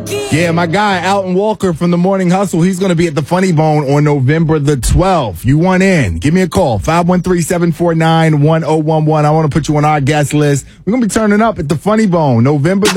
Yeah, my guy, Alton Walker from the Morning Hustle, he's going to be at the Funny Bone on November the 12th. You want in? Give me a call, 513-749-1011. I want to put you on our guest list. We're going to be turning up at the Funny Bone November the